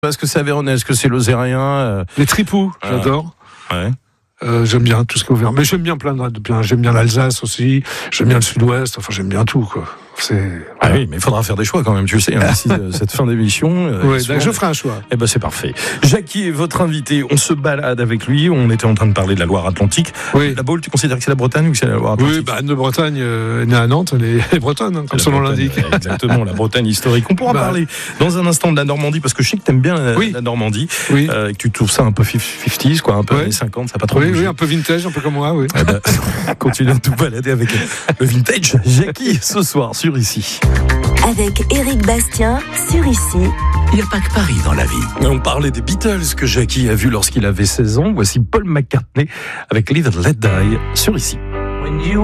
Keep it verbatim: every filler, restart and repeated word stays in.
Est-ce que c'est Aveyronais? Est-ce que c'est Lozérien? euh... Les Tripoux, j'adore. Ouais. Euh, j'aime bien tout ce qui est ouvert. Mais j'aime bien plein de bien. J'aime bien l'Alsace aussi. J'aime bien le Sud-Ouest. Enfin, j'aime bien tout, quoi. C'est. Ah oui, mais il faudra faire des choix quand même, tu le sais. Hein, d'ici euh, cette fin d'émission. Euh, oui, souvent... je ferai un choix. Eh ben c'est parfait. Jackie est votre invité. On se balade avec lui. On était en train de parler de la Loire-Atlantique. Oui. La Baule, tu considères que c'est la Bretagne ou que c'est la Loire-Atlantique? Oui, bah Anne de Bretagne euh, est née à Nantes. Elle est bretonne, hein, comme son nom l'indique. Exactement, la Bretagne historique. On pourra bah, parler dans un instant de la Normandie parce que je sais que t'aimes bien la, oui. la Normandie. Oui. Euh, et que tu trouves ça un peu cinquante, quoi, un peu oui. années cinquante, ça n'a pas trop oui, bougé. Oui, un peu vintage, un peu comme moi, oui. Eh ben, continue à tout balader avec le vintage. Jackie ce soir sur Ici. Avec Éric Bastien sur Ici. Il n'y a pas que Paris dans la vie. On parlait des Beatles que Jackie a vu lorsqu'il avait seize ans. Voici Paul McCartney avec Live and Let Die sur Ici.